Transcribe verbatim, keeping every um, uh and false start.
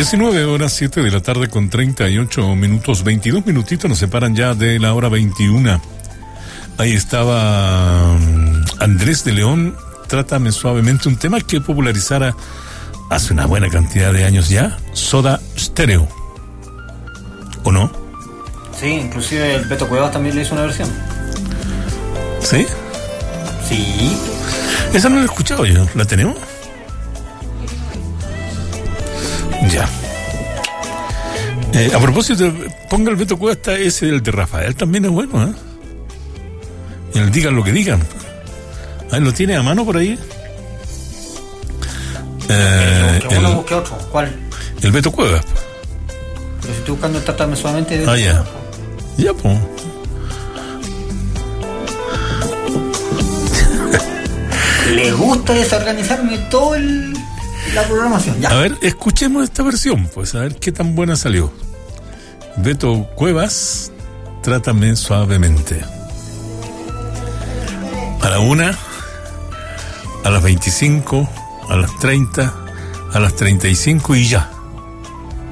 diecinueve horas, siete de la tarde con treinta y ocho minutos, veintidós minutitos nos separan ya de la hora veintiuna. Ahí estaba Andrés de León, Trátame Suavemente, un tema que popularizara hace una buena cantidad de años ya, Soda Stereo, ¿o no? Sí, inclusive el Beto Cuevas también le hizo una versión. ¿Sí? Sí. Esa no la he escuchado yo, ¿la tenemos? Ya. Eh, a propósito, ponga el Beto Cuesta, ese del de Rafael también es bueno, ¿eh? Y el digan lo que digan. Ahí lo tiene a mano por ahí. Eh, que uno el, busque otro. ¿Cuál? El Beto Cuevas. Pero si estoy buscando el Trátame Suavemente de Ah, ya. Ya, pues. Le gusta desorganizarme todo el... la programación. Ya. A ver, escuchemos esta versión, pues, a ver qué tan buena salió. Beto Cuevas, Trátame Suavemente. A la una, a las veinticinco, a las treinta, a las treinta y cinco y ya.